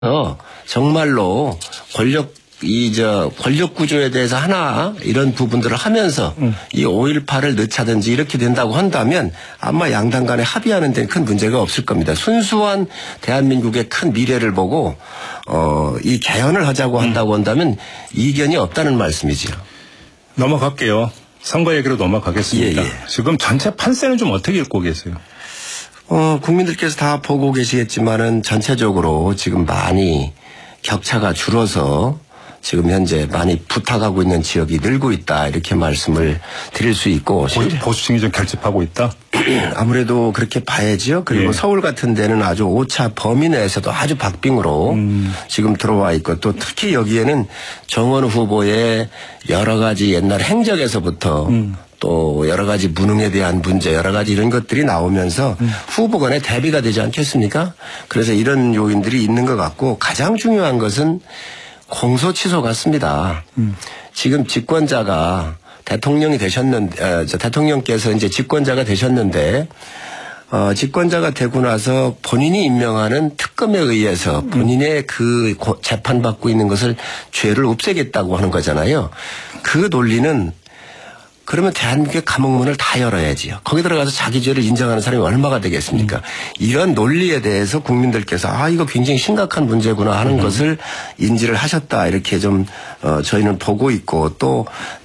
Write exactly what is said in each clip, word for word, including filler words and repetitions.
어, 정말로 권력, 이, 저, 권력 구조에 대해서 하나, 이런 부분들을 하면서 음. 이 오일팔을 넣자든지 이렇게 된다고 한다면 아마 양당 간에 합의하는 데는 큰 문제가 없을 겁니다. 순수한 대한민국의 큰 미래를 보고, 어, 이 개헌을 하자고 한다고 한다면 이견이 없다는 말씀이지요. 넘어갈게요. 선거 얘기로 넘어가겠습니다. 예, 예. 지금 전체 판세는 좀 어떻게 읽고 계세요? 어, 국민들께서 다 보고 계시겠지만은 전체적으로 지금 많이 격차가 줄어서 지금 현재 많이 부탁하고 있는 지역이 늘고 있다 이렇게 말씀을 드릴 수 있고 보수층이 좀 결집하고 있다? 아무래도 그렇게 봐야죠. 그리고 예. 서울 같은 데는 아주 오차 범위 내에서도 아주 박빙으로 음. 지금 들어와 있고 또 특히 여기에는 정원우 후보의 여러 가지 옛날 행적에서부터 음. 또 여러 가지 무능에 대한 문제 여러 가지 이런 것들이 나오면서 음. 후보 간에 대비가 되지 않겠습니까? 그래서 이런 요인들이 있는 것 같고 가장 중요한 것은 공소 취소 같습니다. 음. 지금 집권자가 대통령이 되셨는데 어, 대통령께서 이제 집권자가 되셨는데 어, 집권자가 되고 나서 본인이 임명하는 특검에 의해서 본인의 그 재판받고 있는 것을 죄를 없애겠다고 하는 거잖아요. 그 논리는 그러면 대한민국의 감옥문을 다 열어야지요. 거기 들어가서 자기 죄를 인정하는 사람이 얼마가 되겠습니까? 음. 이런 논리에 대해서 국민들께서 아 이거 굉장히 심각한 문제구나 하는 음. 것을 인지를 하셨다 이렇게 좀 어, 저희는 보고 있고 또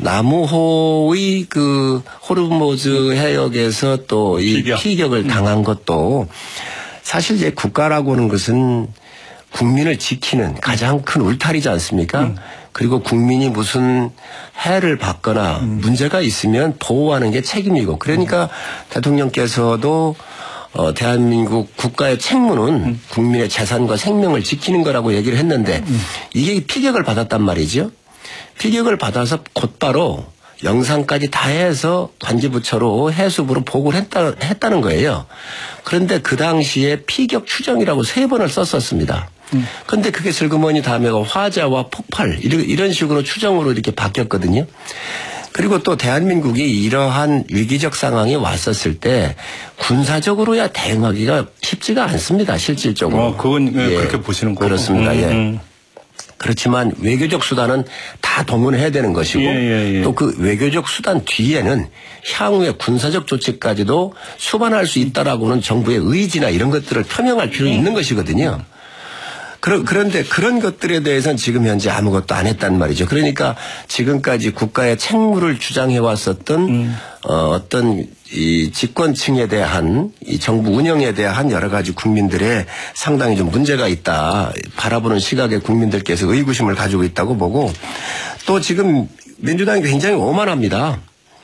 남우호의 그 호르무즈 해역에서 또 이 피격. 피격을 당한 것도 사실 이제 국가라고 하는 것은 국민을 지키는 가장 큰 울타리지 않습니까? 음. 그리고 국민이 무슨 해를 받거나 음. 문제가 있으면 보호하는 게 책임이고 그러니까 음. 대통령께서도 어, 대한민국 국가의 책무는 음. 국민의 재산과 생명을 지키는 거라고 얘기를 했는데 음. 이게 피격을 받았단 말이죠. 피격을 받아서 곧바로 영상까지 다 해서 관계부처로 해수부로 보고를 했다, 했다는 거예요. 그런데 그 당시에 피격 추정이라고 세 번을 썼었습니다. 그런데 음. 그게 슬그머니 다음에가 화재와 폭발 이런 식으로 추정으로 이렇게 바뀌었거든요. 그리고 또 대한민국이 이러한 위기적 상황이 왔었을 때 군사적으로야 대응하기가 쉽지가 않습니다. 실질적으로. 어, 그건 예, 그렇게 보시는 거고. 그렇습니다. 음, 예. 음. 그렇지만 외교적 수단은 다 동원해야 되는 것이고 예, 예, 예. 또 그 외교적 수단 뒤에는 향후의 군사적 조치까지도 수반할 수 있다라고는 정부의 의지나 이런 것들을 표명할 필요가 있는 것이거든요. 그런데 그런 것들에 대해서는 지금 현재 아무것도 안 했단 말이죠. 그러니까 지금까지 국가의 책무를 주장해 왔었던 음. 어, 어떤 이 집권층에 대한 이 정부 운영에 대한 여러 가지 국민들의 상당히 좀 문제가 있다. 바라보는 시각에 국민들께서 의구심을 가지고 있다고 보고 또 지금 민주당이 굉장히 오만합니다.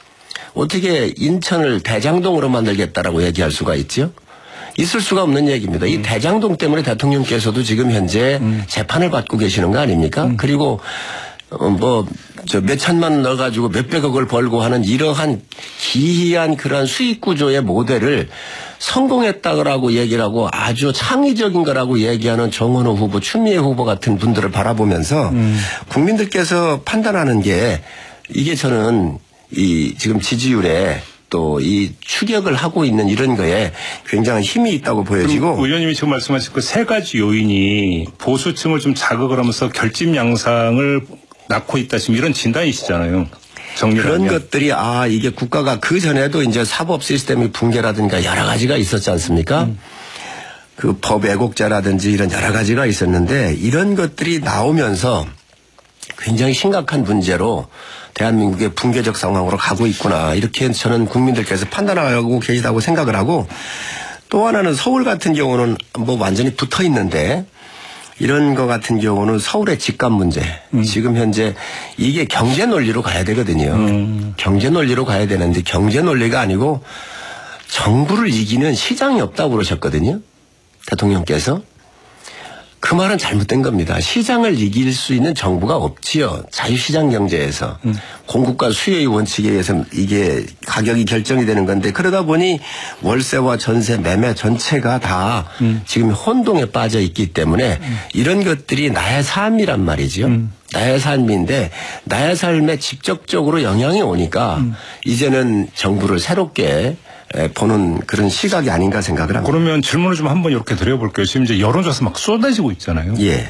어떻게 인천을 대장동으로 만들겠다라고 얘기할 수가 있죠? 있을 수가 없는 얘기입니다. 음. 이 대장동 때문에 대통령께서도 지금 현재 음. 재판을 받고 계시는 거 아닙니까? 음. 그리고 어 뭐 저 몇 천만 원 넣어가지고 몇백억을 벌고 하는 이러한 기이한 그러한 수익 구조의 모델을 성공했다고 얘기를 하고 아주 창의적인 거라고 얘기하는 정원호 후보, 추미애 후보 같은 분들을 바라보면서 음. 국민들께서 판단하는 게 이게 저는 이 지금 지지율에 또 이 추격을 하고 있는 이런 거에 굉장히 힘이 있다고 보여지고. 의원님이 지금 말씀하신 그 세 가지 요인이 보수층을 좀 자극을 하면서 결집 양상을 낳고 있다 지금 이런 진단이시잖아요. 그런 것들이 아 이게 국가가 그 전에도 이제 사법 시스템의 붕괴라든가 여러 가지가 있었지 않습니까? 음. 그 법 왜곡죄라든지 이런 여러 가지가 있었는데 이런 것들이 나오면서 굉장히 심각한 문제로 대한민국의 붕괴적 상황으로 가고 있구나. 이렇게 저는 국민들께서 판단하고 계시다고 생각을 하고 또 하나는 서울 같은 경우는 뭐 완전히 붙어 있는데 이런 거 같은 경우는 서울의 집값 문제. 음. 지금 현재 이게 경제 논리로 가야 되거든요. 음. 경제 논리로 가야 되는데 경제 논리가 아니고 정부를 이기는 시장이 없다고 그러셨거든요. 대통령께서. 그 말은 잘못된 겁니다. 시장을 이길 수 있는 정부가 없지요. 자유시장 경제에서. 음. 공급과 수요의 원칙에 의해서 이게 가격이 결정이 되는 건데 그러다 보니 월세와 전세, 매매 전체가 다 음. 지금 혼동에 빠져 있기 때문에 음. 이런 것들이 나의 삶이란 말이죠. 음. 나의 삶인데 나의 삶에 직접적으로 영향이 오니까 음. 이제는 정부를 새롭게 보는 그런 시각이 아닌가 생각을 합니다. 그러면 질문을 좀 한번 이렇게 드려볼게요. 지금 이제 여론조사 막 쏟아지고 있잖아요. 예.